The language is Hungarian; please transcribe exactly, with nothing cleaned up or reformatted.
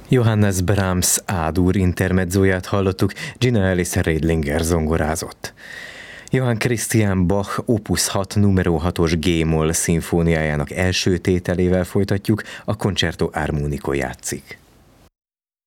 Johannes Brahms A-dur intermedzóját hallottuk, Gina Alice Riedlinger zongorázott. Johann Christian Bach Opus hat numero hatos G-moll szimfóniájának első tételével folytatjuk, a Concerto Armonico játszik.